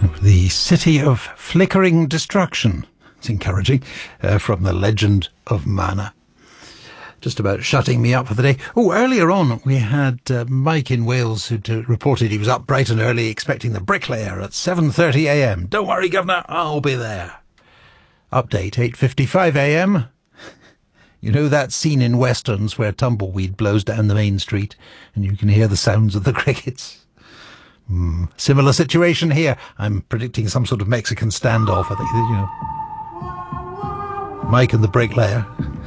The City of Flickering Destruction. It's encouraging. From The Legend of Mana. Just about shutting me up for the day. Oh, earlier on we had Mike in Wales who reported he was up bright and early expecting the bricklayer at 7:30 a.m. Don't worry, Governor, I'll be there. Update, 8:55 a.m. You know that scene in westerns where tumbleweed blows down the main street and you can hear the sounds of the crickets? Similar situation here. I'm predicting some sort of Mexican standoff, I think, Mike and the bricklayer.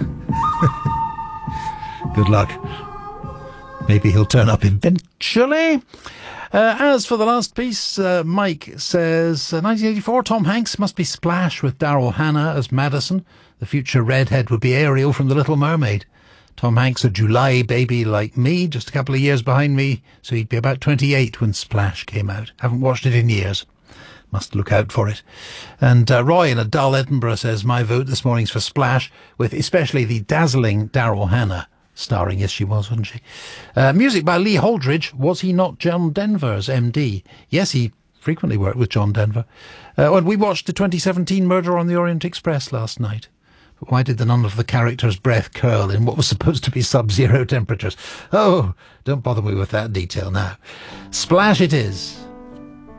Good luck. Maybe he'll turn up eventually. As for the last piece, Mike says, 1984, Tom Hanks must be Splash with Daryl Hannah as Madison. The future redhead would be Ariel from The Little Mermaid. Tom Hanks, a July baby like me, just a couple of years behind me, so he'd be about 28 when Splash came out. Haven't watched it in years. Must look out for it. And Roy in a dull Edinburgh says, my vote this morning's for Splash, with especially the dazzling Daryl Hannah. Starring, yes, she was, wasn't she? Music by Lee Holdridge. Was he not John Denver's MD? Yes, he frequently worked with John Denver. And we watched the 2017 Murder on the Orient Express last night. But why did none of the characters' breath curl in what was supposed to be sub-zero temperatures? Oh, don't bother me with that detail now. Splash it is.